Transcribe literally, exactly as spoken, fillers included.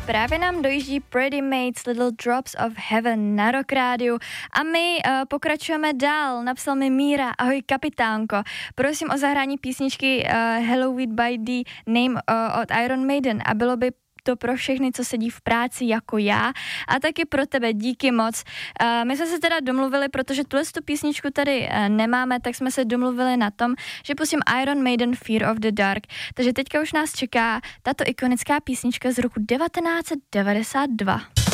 Právě nám dojíždí Pretty Mates Little Drops of Heaven na Rock Rádiu a my uh, pokračujeme dál. Napsal mi Míra, ahoj kapitánko. Prosím o zahrání písničky uh, Hallowed by the Name uh, od Iron Maiden a bylo by to pro všechny, co sedí v práci jako já a taky pro tebe díky moc. Uh, my jsme se teda domluvili, protože tuhle tu písničku tady uh, nemáme, tak jsme se domluvili na tom, že pustím Iron Maiden Fear of the Dark. Takže teďka už nás čeká tato ikonická písnička z roku devatenáct set devadesát dva.